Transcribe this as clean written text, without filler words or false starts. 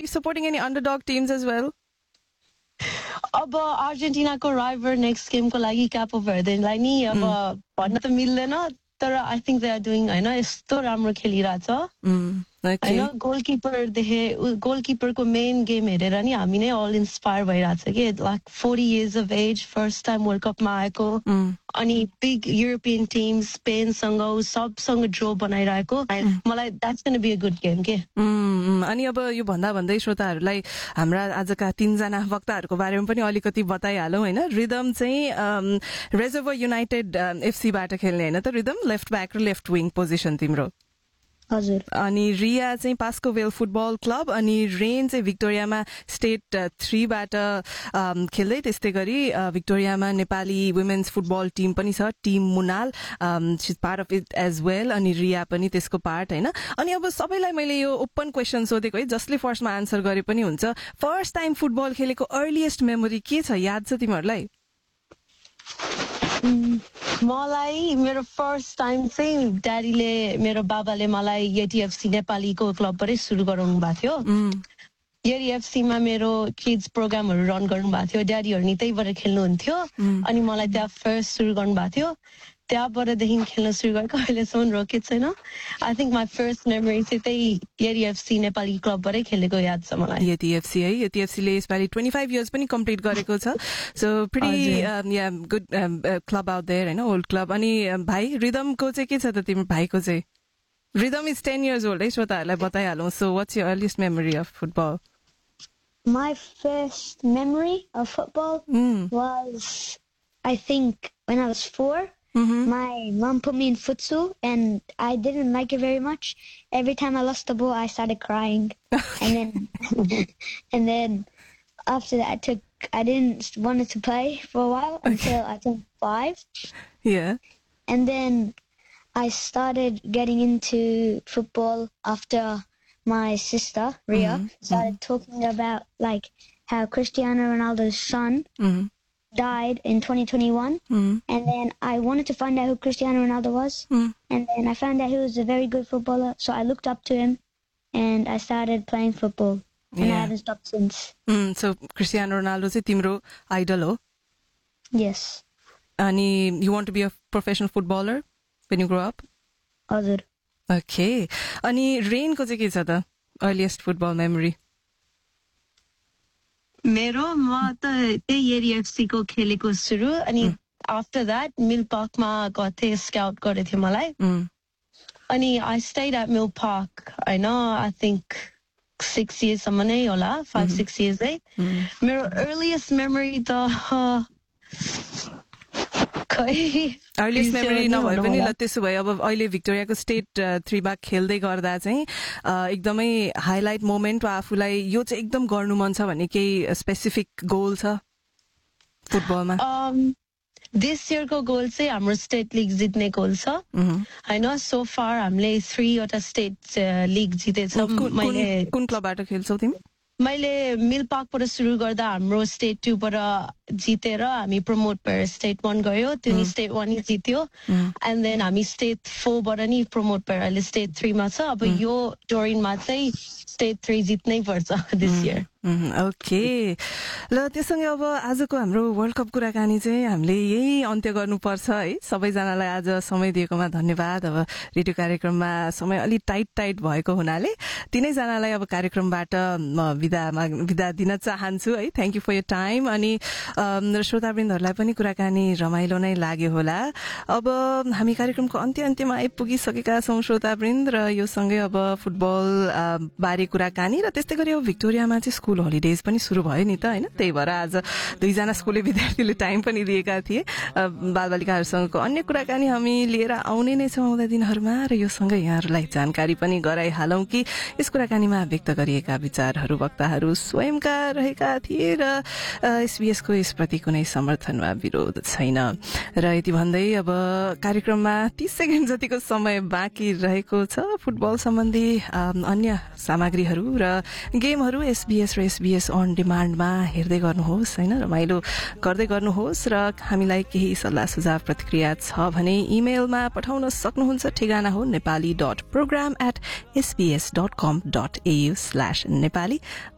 you supporting any underdog teams as well? अब अर्जेन्टिनाको राइभर next गेमको लागि क्यापो भर्देनलाई नि अब भन्न त मिल्दैन तर I think they are doing हैन यस्तो राम्रो खेलिरहेछ हैन गोलकिपरको मेन गेम हेरेर नि हामी नै अल इन्स्पायर भइरहेछ के like 40 years of as first time world कपमा आएको अनि बिग युरोपियन टिम स्पेनसँग सबसँग ड्र बनाइरहेको मलाई that's gonna be a good game के अनि अब यो भन्दा भन्दै श्रोताहरूलाई हाम्रा आजका 3 जना वक्ताहरूको बारेमा पनि अलिकति बताइहालौँ हैन रिदम चाहिँ रिजर्भर युनाइटेड एफसी बाट खेल्ने हैन त रिदम लेफ्ट ब्याक र लेफ्ट विङ पोजिसन तिम्रो हजुर अनि रिया चाहिँ पास्कोभेल फुटबल क्लब अनि रेन चाहिँ भिक्टोरियामा स्टेट 3 बाट खेल्दै त्यस्तै गरी भिक्टोरियामा नेपाली वुमेन्स फुटबल टिम पनि छ team Munal she is part of it as well अनि रिया पनि त्यसको पार्ट हैन अनि अब सबैलाई मैले यो ओपन क्वेशन सोधेको है जसले फर्स्टमा आन्सर गरे पनि हुन्छ फर्स्ट टाइम फुटबल खेलेको अर्लिएस्ट मेमोरी के छ याद छ तिमीहरूलाई मलाई मेरो फर्स्ट टाइम चाहिँ ड्याडीले मेरो बाबाले मलाई एटीएफसी नेपालीको क्लबबाटै सुरु गराउनु भएको थियो एटीएफसीमा मेरो किड्स प्रोग्रामहरू रन गर्नु भएको थियो ड्याडीहरू नि त्यहीबाट खेल्नुहुन्थ्यो अनि मलाई त्यहाँ फर्स्ट सुरु गर्नु भएको थियो त्यहाँबाटदेखि खेल्न सुरु गरेको अहिलेसम्म रोकेको छैन I think my first memory चाहिँ त्यही एटीएफसी नेपाली क्लबबाटै खेलेको याद छ मलाई एटीएफसी है एटीएफसीले यसपालि 25 इयर्स पनि कम्प्लिट गरेको छ so pretty good club out there हैन ओल्ड क्लब अनि भाइ रिदमको चाहिँ के छ त तिम्रो भाइको चाहिँ रिदम इज 10 years old है श्रोताहरूलाई बताइहालौँ so what's your earliest memory of football My first memory of football was I think when I was 4. My mom put me in futsal and I didn't like it very much. Every time I lost the ball, I started crying. And then after that, I didn't want to play for a while until I turned 5. Yeah. And then I started getting into football after my sister, Ria, started talking about like how Cristiano Ronaldo's son died in 2021 and then I wanted to find out who Cristiano Ronaldo was and then I found out he was a very good footballer so I looked up to him and I started playing football and I haven't stopped since. So Cristiano Ronaldo चाहिँ तिम्रो idol हो? Yes. अनि you want to be a professional footballer when you grow up? हजुर. Okay. अनि रेनको चाहिँ के छ त earliest football memory? मेरो म त त्यही एटीएफसी को खेलेको सुरु अनि आफ्टर द्याट मिल पार्कमा गथे स्काउट गरेको थियो मलाई अनि I stayed at meal park हैन आई थिंक 6 years सम्म नै होला 5-6 years है मेरो अर्लिएस्ट मेमोरी त अर्लिएस्ट मेमोरी नभए पनि ल त्यसो भए अब अहिले भिक्टोरियाको स्टेट 3 मा खेल्दै गर्दा चाहिँ एकदमै हाइलाइट मोमेन्ट वा आफूलाई यो चाहिँ एकदम गर्नु मन छ भन्ने केही स्पेसिफिक गोल छ फुटबलमा दिस इयरको गोल चाहिँ हाम्रो स्टेट लिग जित्ने गोल छ हैन सो फार हामीले 3 वटा स्टेट लिग जितेछौँ मैले कुन क्लबबाट खेल्छौ तिमी मैले मिल पार्कबाट सुरु गर्दा हाम्रो स्टेट 2 बाट जितेर हामी प्रमोट भएर स्टेट 1 गयो त्यो नि स्टेट 1 नै जित्यो एन्ड देन हामी स्टेट 4 बाट नि प्रमोट भएर अहिले स्टेट 3 मा छ अब यो डोरिनमा चाहिँ स्टेट 3 जित्नै पर्छ दिस इयर ओके ल त्यससँगै अब आजको हाम्रो वर्ल्ड कप कुराकानी चाहिँ हामीले यही अन्त्य गर्नुपर्छ है सबैजनालाई आज समय दिएकोमा धन्यवाद अब रेडियो कार्यक्रममा समय अलि टाइट भएको हुनाले तीनैजनालाई अब कार्यक्रमबाट म विदा दिन चाहन्छु है thank you for your time अनि श्रोतावृन्दहरूलाई पनि कुराकानी रमाइलो नै लाग्यो होला अब हामी कार्यक्रमको अन्त्यमा आइपुगिसकेका छौं श्रोतावृन्द र यो सँगै अब फुटबल बारे कुराकानी र त्यस्तै गरी अब भिक्टोरियामा चाहिँ स्कुल हलिडेज पनि सुरु भयो नि त हैन त्यही भएर आज 2 जना स्कुले विद्यार्थीले टाइम पनि दिएका थिए बालबालिकाहरूसँगको अन्य कुराकानी हामी लिएर आउने नै छौं आउँदा दिनहरुमा र यो सँगै यहाँहरूलाई जानकारी पनि गराइहालौं कि यस कुराकानीमा व्यक्त गरिएका विचारहरू वक्ताहरू स्वयंका रहेका थिए र एसबीएस को यसप्रति कुनै समर्थन वा विरोध छैन र यति भन्दै अब कार्यक्रममा 30 सेकेन्ड जतिको समय बाँकी रहेको छ फुटबल सम्बन्धी अन्य सामग्रीहरू र गेमहरू एसबीएस र एसबीएस अन डिमान्डमा हेर्दै गर्नुहोस् हैन रमाइलो गर्दै गर्नुहोस् र हामीलाई केही सल्लाह सुझाव प्रतिक्रिया छ भने इमेलमा पठाउन सक्नुहुन्छ ठेगाना हो nepali.program@sbs.com.au/nepali